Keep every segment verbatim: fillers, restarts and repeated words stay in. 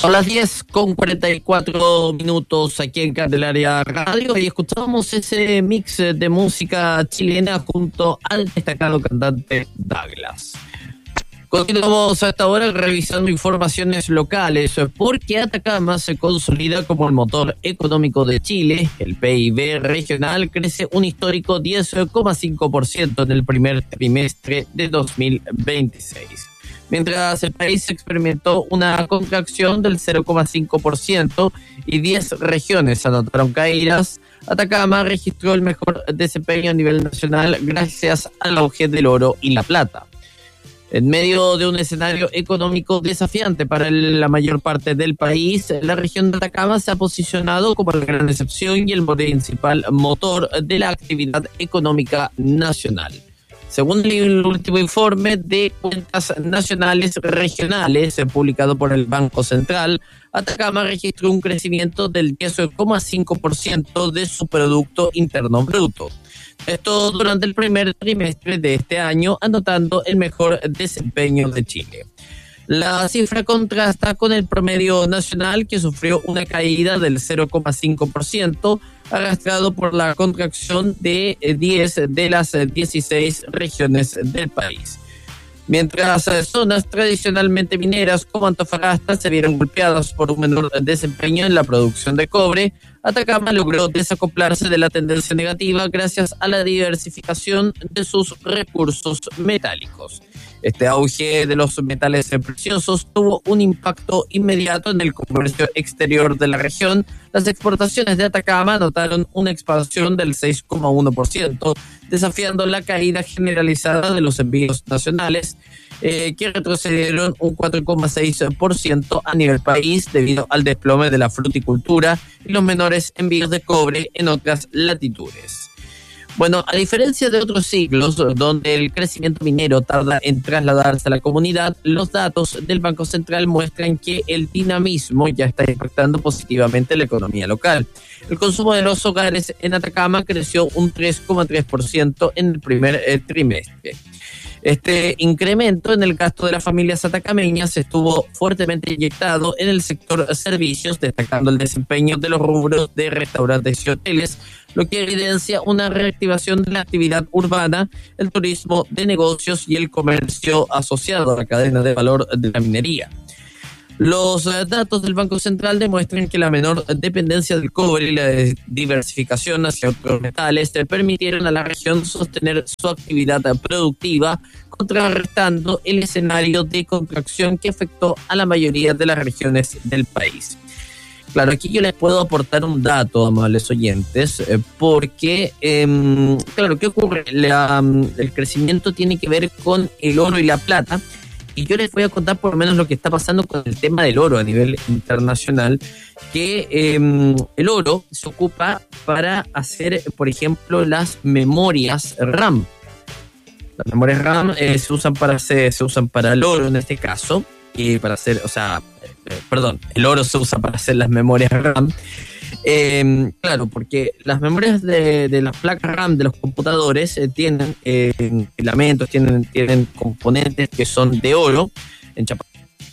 Son las diez con cuarenta y cuatro minutos aquí en Candelaria Radio y escuchamos ese mix de música chilena junto al destacado cantante Douglas. Continuamos a esta hora revisando informaciones locales porque Atacama se consolida como el motor económico de Chile. El P I B regional crece un histórico diez coma cinco por ciento en el primer trimestre de dos mil veintiséis. Mientras el país experimentó una contracción del cero coma cinco por ciento y diez regiones anotaron caídas, Atacama registró el mejor desempeño a nivel nacional gracias al auge del oro y la plata. En medio de un escenario económico desafiante para la mayor parte del país, la región de Atacama se ha posicionado como la gran excepción y el principal motor de la actividad económica nacional. Según el último informe de cuentas nacionales regionales publicado por el Banco Central, Atacama registró un crecimiento del diez coma cinco por ciento de su Producto Interno Bruto. Esto durante el primer trimestre de este año, anotando el mejor desempeño de Chile. La cifra contrasta con el promedio nacional, que sufrió una caída del cero coma cinco por ciento, arrastrado por la contracción de diez de las dieciséis regiones del país. Mientras zonas tradicionalmente mineras como Antofagasta se vieron golpeadas por un menor desempeño en la producción de cobre, Atacama logró desacoplarse de la tendencia negativa gracias a la diversificación de sus recursos metálicos. Este auge de los metales preciosos tuvo un impacto inmediato en el comercio exterior de la región. Las exportaciones de Atacama anotaron una expansión del seis coma uno por ciento, desafiando la caída generalizada de los envíos nacionales, eh, que retrocedieron un cuatro coma seis por ciento a nivel país debido al desplome de la fruticultura y los menores envíos de cobre en otras latitudes. Bueno, a diferencia de otros siglos donde el crecimiento minero tarda en trasladarse a la comunidad, los datos del Banco Central muestran que el dinamismo ya está impactando positivamente la economía local. El consumo de los hogares en Atacama creció un tres coma tres por ciento en el primer eh, trimestre. Este incremento en el gasto de las familias atacameñas estuvo fuertemente inyectado en el sector servicios, destacando el desempeño de los rubros de restaurantes y hoteles, lo que evidencia una reactivación de la actividad urbana, el turismo de negocios y el comercio asociado a la cadena de valor de la minería. Los datos del Banco Central demuestran que la menor dependencia del cobre y la diversificación hacia otros metales permitieron a la región sostener su actividad productiva, contrarrestando el escenario de contracción que afectó a la mayoría de las regiones del país. Claro, aquí yo les puedo aportar un dato, amables oyentes, eh, porque, eh, claro, ¿qué ocurre? La, el crecimiento tiene que ver con el oro y la plata, y yo les voy a contar por lo menos lo que está pasando con el tema del oro a nivel internacional, que eh, el oro se ocupa para hacer, por ejemplo, las memorias RAM. Las memorias RAM eh, se usan para hacer, se usan para el oro en este caso, y para hacer, o sea, eh, perdón, el oro se usa para hacer las memorias RAM. Eh, claro, porque las memorias de, de las placas RAM de los computadores eh, tienen eh, filamentos, tienen, tienen componentes que son de oro, enchapados.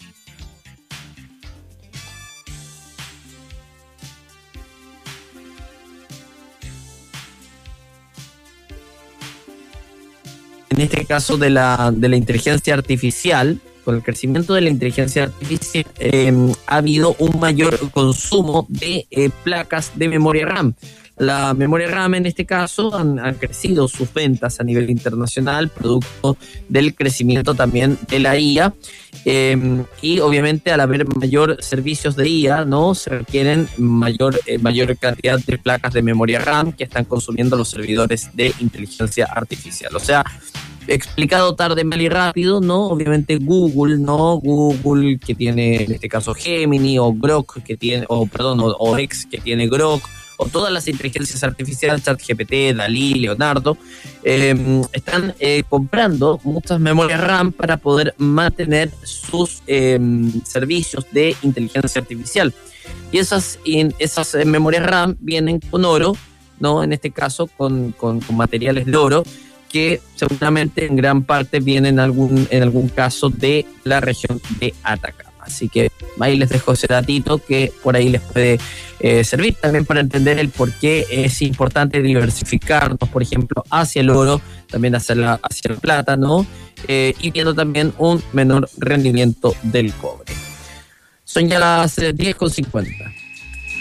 En este caso de la, de la inteligencia artificial, con el crecimiento de la inteligencia artificial, eh, ha habido un mayor consumo de eh, placas de memoria RAM. La memoria RAM en este caso han, han crecido sus ventas a nivel internacional, producto del crecimiento también de la I A. Eh, y obviamente al haber mayor servicios de I A, ¿no? Se requieren mayor, eh, mayor cantidad de placas de memoria RAM que están consumiendo los servidores de inteligencia artificial. O sea, explicado tarde, mal y rápido, ¿no? Obviamente Google, ¿no? Google que tiene en este caso Gemini, o Grok que tiene, o perdón, o, o X que tiene Grok, o todas las inteligencias artificiales, ChatGPT, Dalí, Leonardo, eh, están eh, comprando muchas memorias RAM para poder mantener sus eh, servicios de inteligencia artificial. Y esas, esas memorias RAM vienen con oro, ¿no? En este caso con, con, con materiales de oro, que seguramente en gran parte vienen algún, en algún caso de la región de Atacama. Así que ahí les dejo ese datito que por ahí les puede eh, servir también para entender el por qué es importante diversificarnos, por ejemplo, hacia el oro, también hacia la, hacia la plata, ¿no? Eh, y viendo también un menor rendimiento del cobre. Son ya las diez con cincuenta.